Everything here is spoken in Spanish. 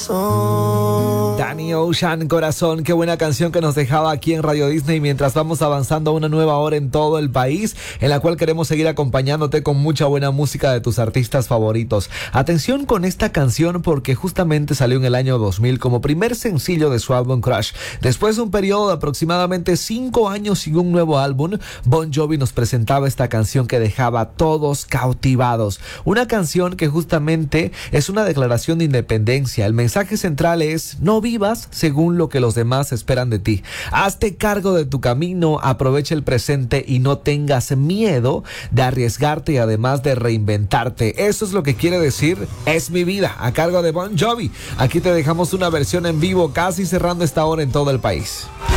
Danny Ocean, Corazón, qué buena canción que nos dejaba aquí en Radio Disney mientras vamos avanzando a una nueva hora en todo el país, en la cual queremos seguir acompañándote con mucha buena música de tus artistas favoritos. Atención con esta canción porque justamente salió en el año 2000 como primer sencillo de su álbum Crush. Después de un periodo de aproximadamente 5 años sin un nuevo álbum, Bon Jovi nos presentaba esta canción que dejaba a todos cautivados. Una canción que justamente es una declaración de independencia. El mensaje central es: no vivas según lo que los demás esperan de ti. Hazte cargo de tu camino, aprovecha el presente y no tengas miedo de arriesgarte y además de reinventarte. Eso es lo que quiere decir Es mi vida, a cargo de Bon Jovi. Aquí te dejamos una versión en vivo casi cerrando esta hora en todo el país.